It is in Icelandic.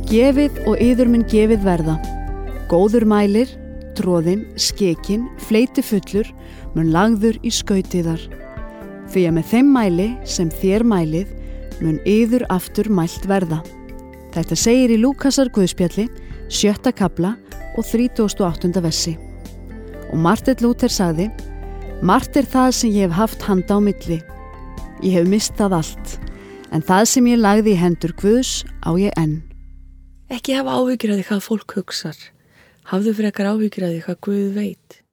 Gefið og yður mun gefið verða. Góður mælir, troðinn, skekinn, fleytifullur, mun lagður í skautiðar. Því að með þeim mæli sem þér mælið, mun yður aftur mælt verða. Þetta segir í Lúkasar Guðspjalli, 7. kafla og 38. versi. Og Marteinn Lúther sagði: margt það sem ég hef haft handa á milli. Ég hef mist það allt, en það sem ég lagði í hendur Guðs á ég enn. Ekki hafa áhyggjur af því hvað fólk hugsar. Hafðu frekar áhyggjur af því hvað Guð veit.